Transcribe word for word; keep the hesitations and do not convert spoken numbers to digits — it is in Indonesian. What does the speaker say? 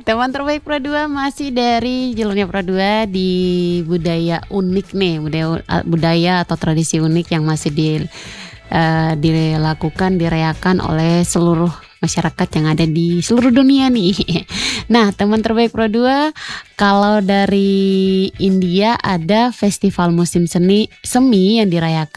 Teman terbaik Pro dua masih dari jalurnya Pro dua di budaya unik nih, budaya budaya atau tradisi unik yang masih di eee, dilakukan, dirayakan oleh seluruh masyarakat yang ada di seluruh dunia nih. Nah, teman terbaik Pro dua, kalau dari India ada festival musim seni semi yang dirayakan